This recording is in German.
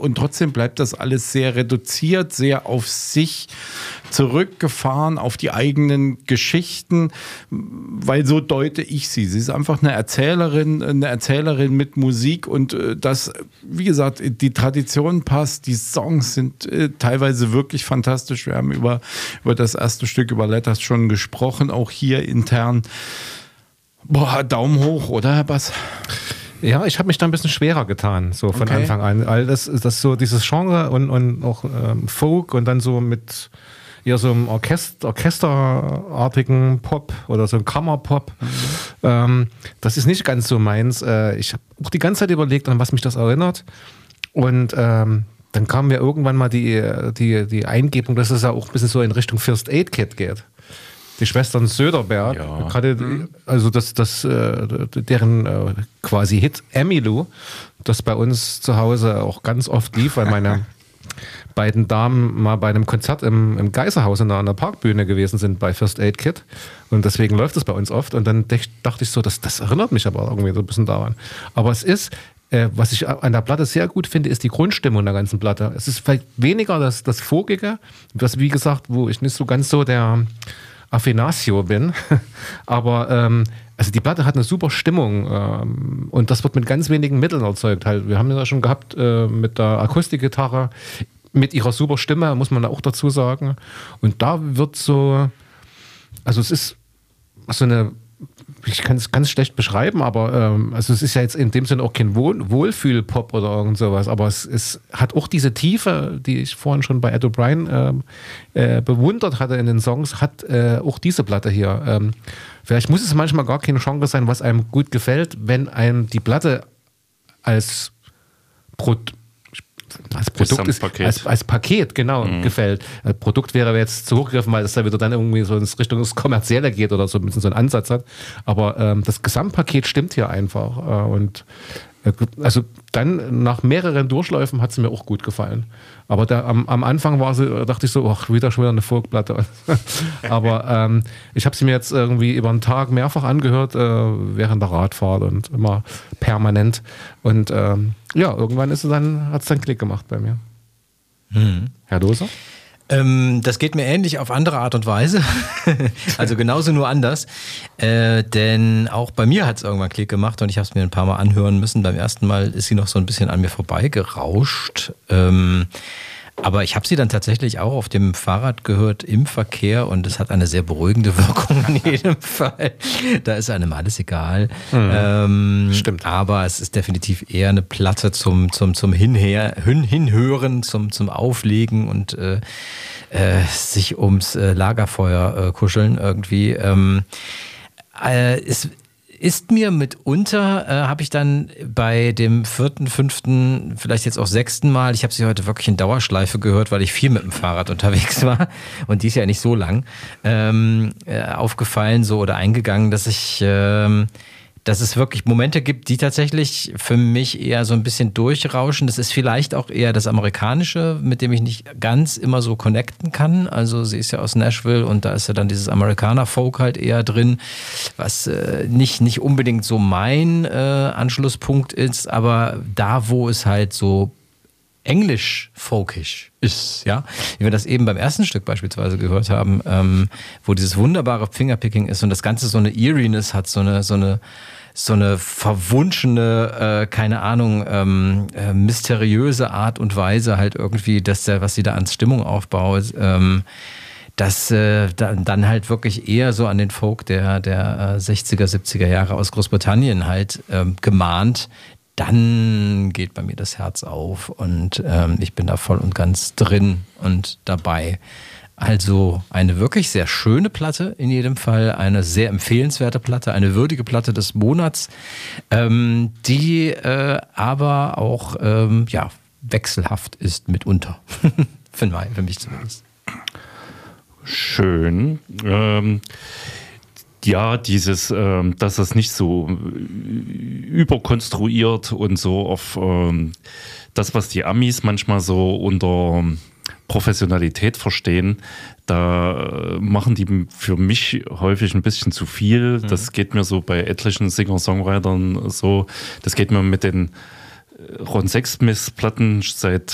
und trotzdem bleibt das alles sehr reduziert, sehr auf sich zurückgefahren, auf die eigenen Geschichten, weil so deute ich sie. Sie ist einfach eine Erzählerin mit Musik und das, wie gesagt, die Tradition passt, die Songs sind teilweise wirklich fantastisch. Wir haben über das erste Stück, über Letters schon gesprochen, auch hier intern. Boah, Daumen hoch, oder Herr Bass? Ja, ich habe mich da ein bisschen schwerer getan, so von Anfang an. All das so dieses Genre und auch Folk und dann so mit eher so einem orchesterartigen Pop oder so einem Kammerpop. Das ist nicht ganz so meins. Ich habe auch die ganze Zeit überlegt, an was mich das erinnert. Und dann kam mir irgendwann mal die Eingebung, dass es ja auch ein bisschen so in Richtung First Aid Kit geht. Die Schwestern Söderberg, gerade, also deren quasi Hit Emmylou, das bei uns zu Hause auch ganz oft lief, weil meine beiden Damen mal bei einem Konzert im Geiserhaus an der Parkbühne gewesen sind bei First Aid Kit und deswegen läuft es bei uns oft und dann dachte ich so, das erinnert mich aber irgendwie so ein bisschen daran. Aber es ist, was ich an der Platte sehr gut finde, ist die Grundstimmung der ganzen Platte. Es ist vielleicht weniger das Vogige, das wie gesagt, wo ich nicht so ganz so der Affinatio bin, aber also die Platte hat eine super Stimmung und das wird mit ganz wenigen Mitteln erzeugt. Halt, wir haben ja schon gehabt mit der Akustikgitarre, mit ihrer super Stimme, muss man da auch dazu sagen. Und da wird so, also es ist so eine, ich kann es ganz schlecht beschreiben, aber also es ist ja jetzt in dem Sinne auch kein Wohlfühl-Pop oder irgend sowas, aber es hat auch diese Tiefe, die ich vorhin schon bei Ed O'Brien bewundert hatte in den Songs, hat auch diese Platte hier. Vielleicht muss es manchmal gar kein Genre sein, was einem gut gefällt, wenn einem die Platte als Produkt ist, als Paket, genau, gefällt. Produkt wäre jetzt zu hochgegriffen, weil das da wieder dann irgendwie so in Richtung das Kommerzielle geht oder so ein bisschen so einen Ansatz hat. Aber das Gesamtpaket stimmt hier einfach. Und also dann nach mehreren Durchläufen hat es mir auch gut gefallen. Aber am Anfang dachte ich so, ach, wieder eine Folkplatte. Aber ich habe sie mir jetzt irgendwie über einen Tag mehrfach angehört, während der Radfahrt und immer permanent. Und irgendwann hat es dann Klick gemacht bei mir. Herr Doser? Das geht mir ähnlich auf andere Art und Weise. Also genauso, nur anders. Denn auch bei mir hat es irgendwann Klick gemacht und ich habe es mir ein paar Mal anhören müssen. Beim ersten Mal ist sie noch so ein bisschen an mir vorbeigerauscht. Aber ich habe sie dann tatsächlich auch auf dem Fahrrad gehört im Verkehr und es hat eine sehr beruhigende Wirkung in jedem Fall. Da ist einem alles egal. Stimmt. Aber es ist definitiv eher eine Platte zum Hinhören, zum Auflegen und sich ums Lagerfeuer kuscheln irgendwie. Es ist mir mitunter, habe ich dann bei dem 4., 5., vielleicht jetzt auch 6. Mal, ich habe sie heute wirklich in Dauerschleife gehört, weil ich viel mit dem Fahrrad unterwegs war und die ist ja nicht so lang, aufgefallen so oder eingegangen, dass es wirklich Momente gibt, die tatsächlich für mich eher so ein bisschen durchrauschen. Das ist vielleicht auch eher das Amerikanische, mit dem ich nicht ganz immer so connecten kann. Also sie ist ja aus Nashville und da ist ja dann dieses Amerikaner-Folk halt eher drin, was nicht unbedingt so mein Anschlusspunkt ist, aber da, wo es halt so englisch-folkisch ist, ja, wie wir das eben beim ersten Stück beispielsweise gehört haben, wo dieses wunderbare Fingerpicking ist und das Ganze so eine Eeriness hat, so eine verwunschene, keine Ahnung, mysteriöse Art und Weise halt irgendwie, was sie da an Stimmung aufbaut, das dann halt wirklich eher so an den Folk der 60er, 70er Jahre aus Großbritannien halt gemahnt. Dann geht bei mir das Herz auf und ich bin da voll und ganz drin und dabei. Also eine wirklich sehr schöne Platte in jedem Fall, eine sehr empfehlenswerte Platte, eine würdige Platte des Monats, die aber auch wechselhaft ist mitunter, für mich zumindest. Schön. Ja, dass es nicht so überkonstruiert und so auf das, was die Amis manchmal so unter Professionalität verstehen, da machen die für mich häufig ein bisschen zu viel. Das geht mir so bei etlichen Singer-Songwritern so. Das geht mir mit den Ron Sexsmith-Platten seit